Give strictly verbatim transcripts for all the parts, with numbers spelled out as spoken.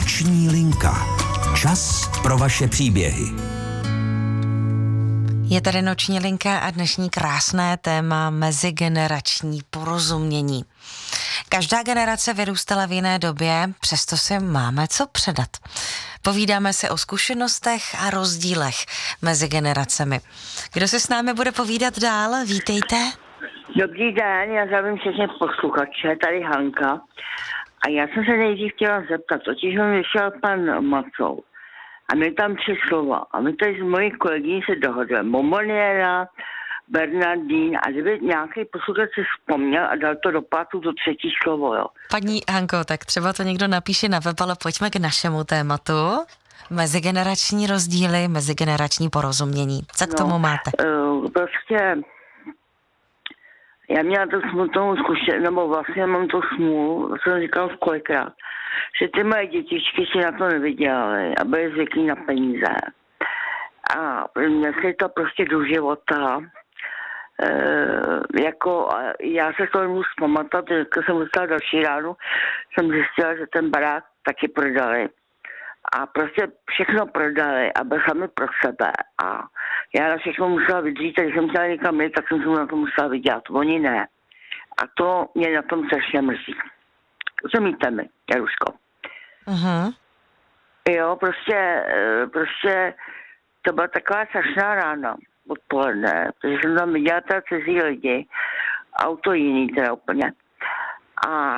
Noční linka. Čas pro vaše příběhy. Je tady Noční linka a dnešní krásné téma mezigenerační porozumění. Každá generace vyrůstala v jiné době, přesto si máme co předat. Povídáme si o zkušenostech a rozdílech mezi generacemi. Kdo se s námi bude povídat dál? Vítejte. Dobrý den, já zdravím všechny posluchače, tady Hanka. A já jsem se nejdřív chtěla zeptat, totiž mi vyšel pan Macou. A my tam tři slova. A my tady s mojí kolegyní se dohodujeme. Momoniera, Bernardín, a kdyby nějaký posluchač si vzpomněl a dal to do pátu to třetí slovo, jo. Paní Hanko, tak třeba to někdo napíše na web, ale pojďme k našemu tématu. Mezigenerační rozdíly, mezigenerační porozumění. Co k no, tomu máte? Uh, prostě já měla to smutnou zkušenost, nebo vlastně mám to smůlu, to jsem říkal kolikrát, že ty moje dětičky si na to nevydělaly a byly zvyklí na peníze. A nesli to prostě do života. E, jako, já se to nemůžu zpamatovat, když jsem dostala další ránu, jsem zjistila, že ten barák taky prodali. A prostě všechno prodali a byl sami pro sebe. A já na všechno musela vydřít, a když jsem chtěla někam jít, tak jsem se na to musela vydělat. Oni ne. A to mě na tom strašně mrzí. Rozumíte mi, Jaruško? Uh-huh. Jo, prostě, prostě to byla taková strašná rána odpoledne, protože jsem tam viděla teda cizí lidi, auto jiný teda úplně. A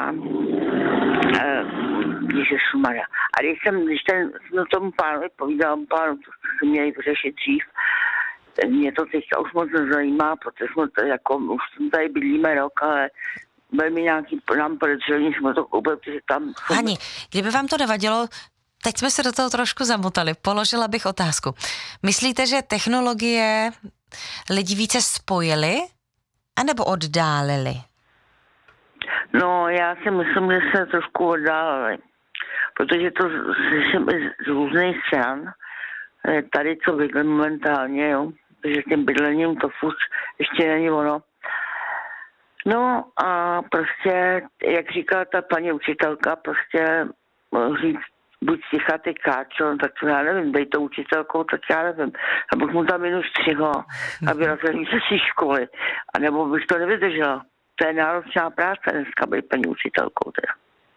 ježišmarja. A když jsem, když ten, no tomu pánovi povídala, pánu, to jsme měli vyřešit dřív, mě to teďka už moc nezajímá, protože jsme tady, jako, už jsme tady bydlíme rok, ale byl mi nějaký nám podezření, jsme to koupili, protože tam... Hani, kdyby vám to nevadilo, teď jsme se do toho trošku zamotali. Položila bych otázku. Myslíte, že technologie lidi více spojily, anebo oddálily? No, já si myslím, že se trošku oddálili. Protože to slyším i z různých stran. Tady, co bydlím momentálně, jo. Takže tím bydlením to furt ještě není ono. No a prostě, jak říká ta paní učitelka, prostě říct, buď sticha ty káčo, tak to já nevím, dej to učitelkou, tak já nevím. Abych mu tam jenom střihla, aby razili se z školy. A nebo bych to nevydržela. To je náročná práce dneska být paní učitelkou teda.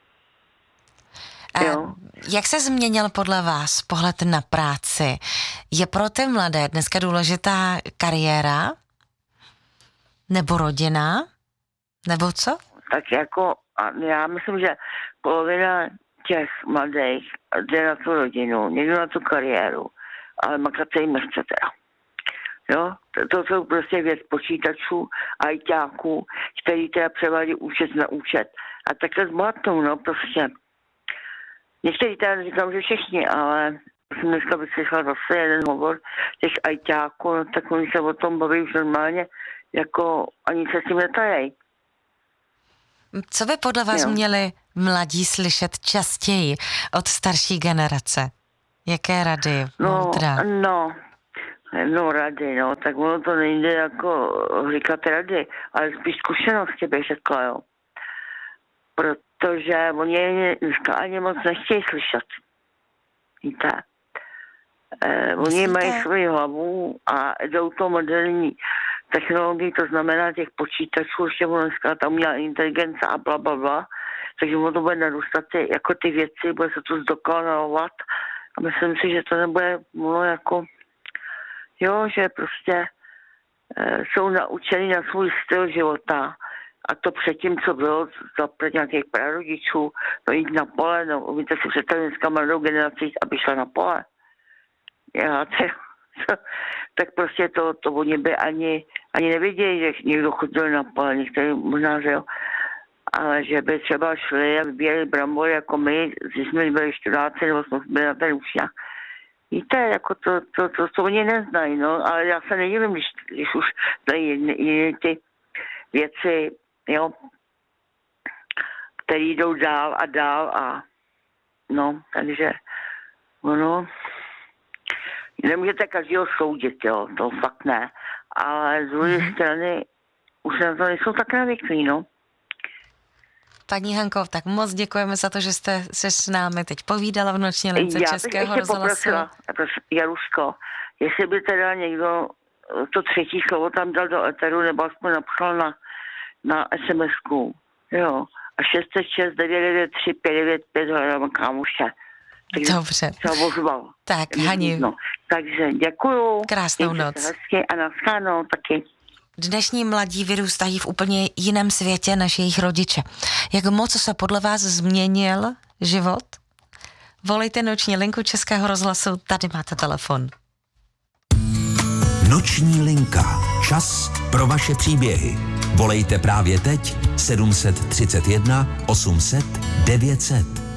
Jo. Jak se změnil podle vás pohled na práci? Je pro ty mladé dneska důležitá kariéra? Nebo rodina? Nebo co? Tak jako, já myslím, že polovina těch mladých jde na tu rodinu, někdo na tu kariéru, ale makat se jim nechce teda. Jo, to, to jsou prostě věc počítačů, ajťáků, který teda převádí účet na účet. A takhle zbohatnou, no prostě. Někteří teda říkám, že všichni, ale jsem dneska vyslyšela zase jeden hovor těch ajťáků, no, tak oni se o tom baví už normálně, jako ani se s tím netají. Co by podle vás jo. měli mladí slyšet častěji od starší generace? Jaké rady? No, moudra? no, no rady, no, tak ono to nejde jako říkat rady, ale spíš zkušenosti bych řekla, jo. Protože oni dneska ani moc nechtějí slyšet. Víte? Eh, oni mají svou hlavu a jdou to moderní technologii, to znamená těch počítačů, ještě ono dneska tam umělá inteligence a bla, bla, bla. Takže ono to bude narůstat ty, jako ty věci, bude se to zdokonalovat. A myslím si, že to nebude ono jako, jo, že prostě eh, jsou naučení na svůj styl života. A to předtím, co bylo za před nějakých prarodičů, no jít na pole, no umíte si představit dneska mladou generaci, aby šla na pole. Já, to, to, tak prostě to, to oni by ani, ani neviděli, že někdo chodil na pole, některý možná, že jo, ale že by třeba šli a vybírali brambory jako my, když jsme byli študáci, nebo jsme byli na ten učňách. Víte, jako to, to, to, to oni neznají, no, ale já se nedivím, když, když už tady jiné ty věci, jo, který jdou dál a dál a no, takže ono, nemůžete každého soudit, jo, to fakt ne, ale z druhé mm-hmm. strany už na to nejsou tak navyklí, no. Paní Hanko, tak moc děkujeme za to, že jste se s námi teď povídala v noční lince Já Českého bych rozhlasu. poprosila, Jaruško, jestli by teda někdo to třetí slovo tam dal do eteru, nebo aspoň napsal na, na es em esku. Jo. A šest set šest devět devět tři pět devět pět hledám kámoše. Takže dobře. se ozval. Tak, Hani. No. Takže děkuju. Krásnou noc. Hezky a naschledanou taky. Dnešní mladí vyrůstají v úplně jiném světě než jejich rodiče. Jak moc se podle vás změnil život? Volejte noční linku Českého rozhlasu, tady máte telefon. Noční linka. Čas pro vaše příběhy. Volejte právě teď sedm set třicet jedna osm set devět set.